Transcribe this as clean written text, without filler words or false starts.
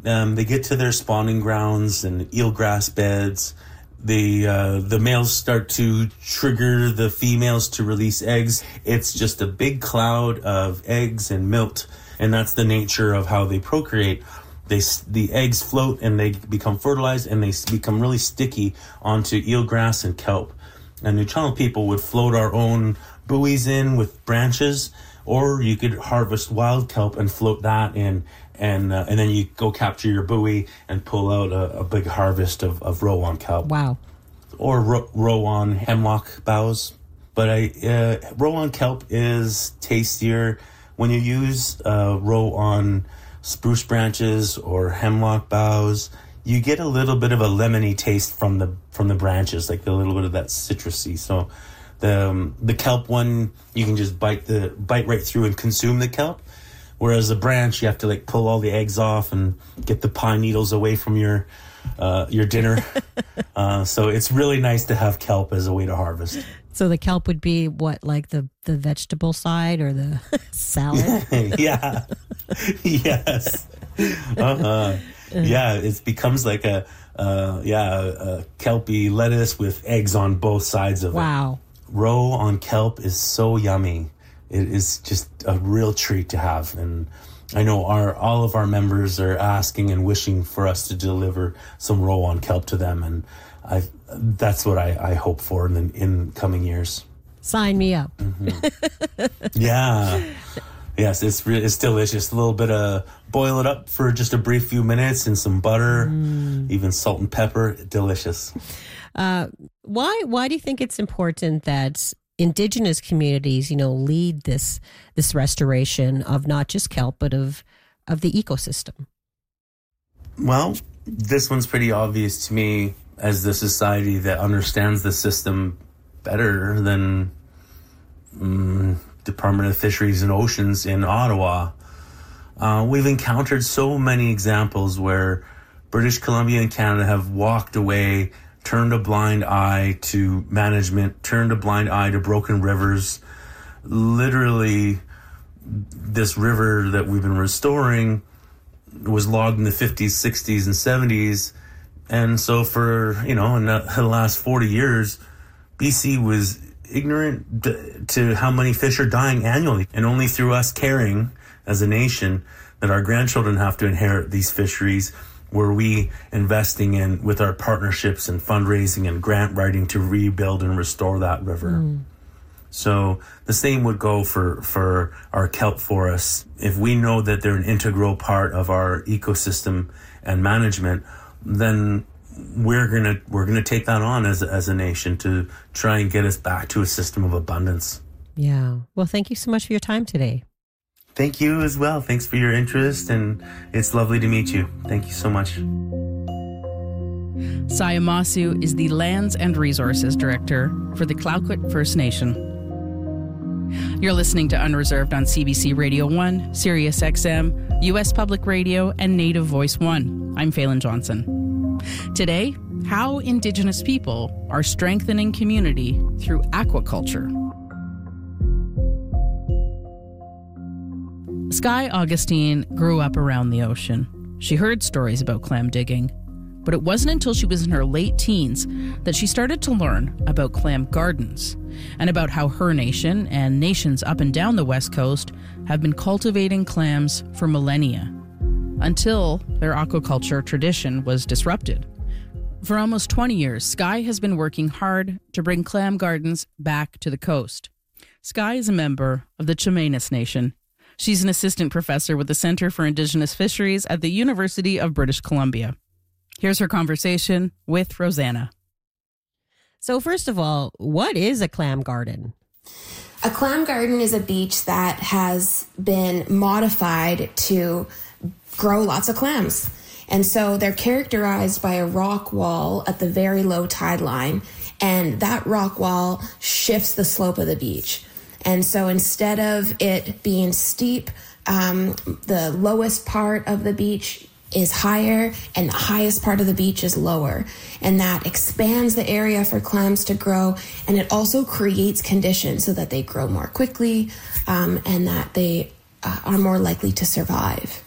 they get to their spawning grounds and eelgrass beds. The males start to trigger the females to release eggs. It's just a big cloud of eggs and milk, and that's the nature of how they procreate. The eggs float and they become fertilized, and they become really sticky onto eelgrass and kelp. And the Channel people would float our own buoys in with branches, or you could harvest wild kelp and float that in, and then you go capture your buoy and pull out a big harvest of rowan kelp. Wow. Or rowan hemlock boughs. But rowan kelp is tastier. When you use rowan spruce branches or hemlock boughs, you get a little bit of a lemony taste from the branches, like a little bit of that citrusy. So the kelp one, you can just bite right through and consume the kelp. Whereas the branch, you have to like pull all the eggs off and get the pine needles away from your dinner. So it's really nice to have kelp as a way to harvest. So the kelp would be what, like the vegetable side or the salad? Yeah. Yes. Yeah, it becomes like a kelpy lettuce with eggs on both sides of it. Wow. Roe on kelp is so yummy. It is just a real treat to have. And I know all of our members are asking and wishing for us to deliver some roe on kelp to them. And that's what I hope for in coming years. Sign me up. Mm-hmm. Yeah. Yes, it's delicious. A little bit of boil it up for just a brief few minutes in some butter, even salt and pepper. Delicious. Why do you think it's important that Indigenous communities, lead this restoration of not just kelp, but of the ecosystem? Well, this one's pretty obvious to me as the society that understands the system better than Department of Fisheries and Oceans in Ottawa. We've encountered so many examples where British Columbia and Canada have walked away, turned a blind eye to management, turned a blind eye to broken rivers. Literally, this river that we've been restoring was logged in the 50s, 60s, and 70s. And so for, in the last 40 years, BC was ignorant to how many fish are dying annually. And only through us caring as a nation that our grandchildren have to inherit these fisheries were we investing in with our partnerships and fundraising and grant writing to rebuild and restore that river. So the same would go for our kelp forests. If we know that they're an integral part of our ecosystem and management, then we're gonna take that on as a nation to try and get us back to a system of abundance. Yeah. Well, thank you so much for your time today. Thank you as well. Thanks for your interest, and it's lovely to meet you. Thank you so much. Saya Masu is the Lands and Resources Director for the Clayoquot First Nation. You're listening to Unreserved on CBC Radio 1, Sirius XM, U.S. Public Radio, and Native Voice 1. I'm Phelan Johnson. Today, how Indigenous people are strengthening community through aquaculture. Skye Augustine grew up around the ocean. She heard stories about clam digging, but it wasn't until she was in her late teens that she started to learn about clam gardens and about how her nation and nations up and down the West Coast have been cultivating clams for millennia, until their aquaculture tradition was disrupted. For almost 20 years, Skye has been working hard to bring clam gardens back to the coast. Skye is a member of the Chemainus Nation. She's an assistant professor with the Center for Indigenous Fisheries at the University of British Columbia. Here's her conversation with Rosanna. So first of all, what is a clam garden? A clam garden is a beach that has been modified to grow lots of clams. And so they're characterized by a rock wall at the very low tide line, and that rock wall shifts the slope of the beach. And so instead of it being steep, the lowest part of the beach is higher and the highest part of the beach is lower. And that expands the area for clams to grow, and it also creates conditions so that they grow more quickly and that they are more likely to survive.